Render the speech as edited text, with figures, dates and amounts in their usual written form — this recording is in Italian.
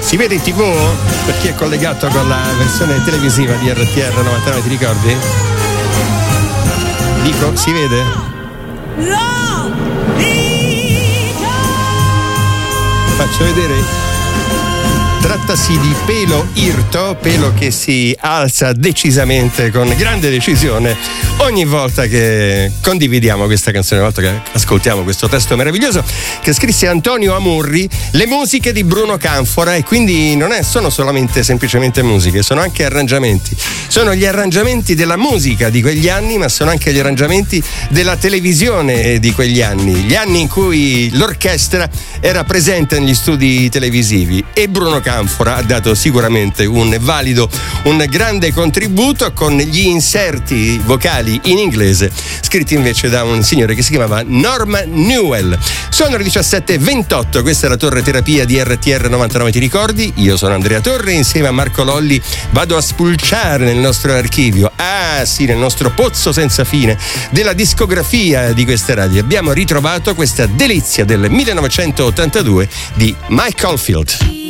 Si vede in TV? Per chi è collegato con la versione televisiva di RTR 99, ti ricordi? Dico, si vede? Faccio vedere. Trattasi di pelo irto, pelo che si alza decisamente, con grande decisione, ogni volta che condividiamo questa canzone, ogni volta che ascoltiamo questo testo meraviglioso che scrisse Antonio Amurri, le musiche di Bruno Canfora, e quindi non sono solamente semplicemente musiche, sono anche arrangiamenti. Sono gli arrangiamenti della musica di quegli anni, ma sono anche gli arrangiamenti della televisione di quegli anni, gli anni in cui l'orchestra era presente negli studi televisivi, e Bruno Canfora ha dato sicuramente un valido, un grande contributo con gli inserti vocali in inglese scritti invece da un signore che si chiamava Norman Newell. Sono le 17:28, questa è la Torre Terapia di RTR 99, ti ricordi? Io sono Andrea Torre, insieme a Marco Lolli vado a spulciare nel nostro archivio, nel nostro pozzo senza fine della discografia di queste radio. Abbiamo ritrovato questa delizia del 1982 di Mike Oldfield.